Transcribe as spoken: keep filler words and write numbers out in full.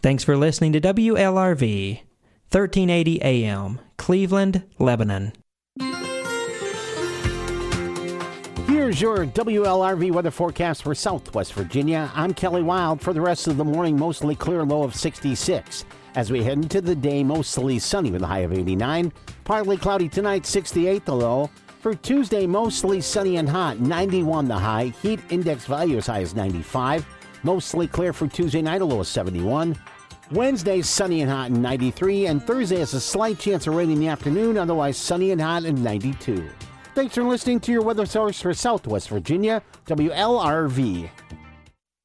Thanks for listening to W L R V, thirteen eighty A M, Cleveland, Lebanon. Here's your W L R V weather forecast for Southwest Virginia. I'm Kelly Wild. For the rest of the morning, mostly clear, low of sixty-six. As we head into the day, mostly sunny with a high of eighty-nine. Partly cloudy tonight, sixty-eight the low. For Tuesday, mostly sunny and hot, ninety-one the high. Heat index value as high as ninety-five. Mostly clear for Tuesday night, a low of seventy-one. Wednesday, sunny and hot and ninety-three. And Thursday has a slight chance of rain in the afternoon, otherwise sunny and hot and ninety-two. Thanks for listening to your weather source for Southwest Virginia, W L R V.